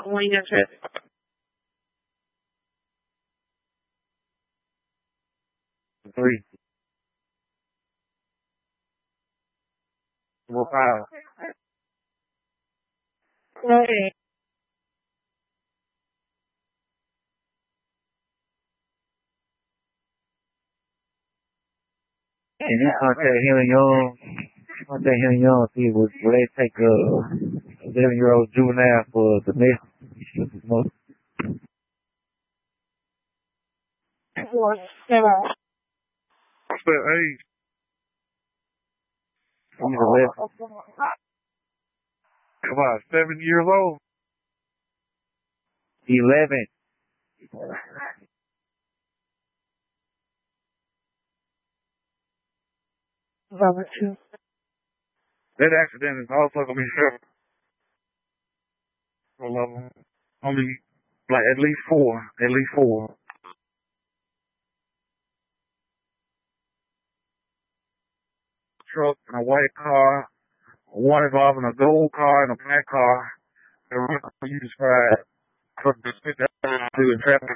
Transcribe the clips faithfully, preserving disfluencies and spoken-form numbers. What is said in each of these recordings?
When you trip. Three. Four, five. Okay. And then contact him and young, contact him and young, see would, would they take a eleven year old juvenile for domestic? Four, seven. What's that age? He's eleven. Come on, seven years old. Eleven. Robert two. That accident is also gonna be seven. All of them. Only like at least four. At least four. Truck and a white car. One involving a gold car and a black car. The rest you described. Truck that spit that through in traffic.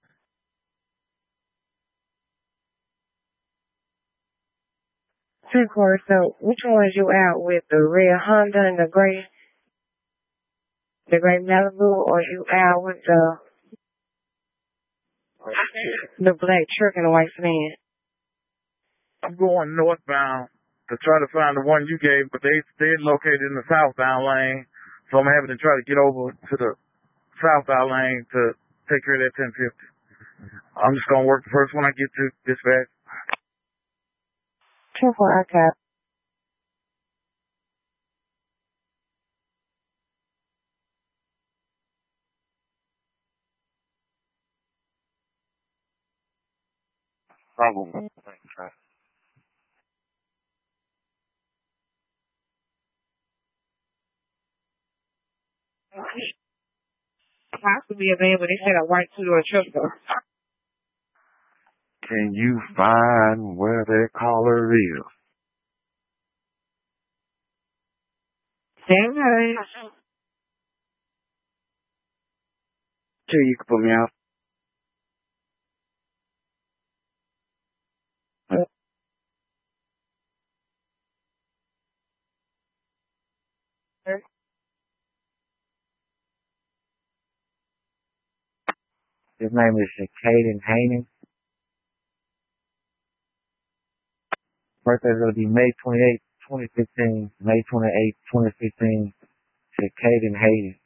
Two cars. So which one was you out with? The red Honda and the gray, the gray Malibu, or you out with the the black truck and the white sedan? I'm going northbound to try to find the one you gave, but they they're located in the southbound lane, so I'm having to try to get over to the southbound lane to take care of that ten fifty. I'm just gonna work the first one I get to dispatch. Two four. Okay. Probably. Possibly available. They said a white two door truck though. Can you find where that caller is? Same way. Sure, you can put me out. His name is Caden Haney. Birthday's gonna be May twenty-eighth, twenty fifteen. May twenty-eighth, twenty fifteen. To Caden Hayden.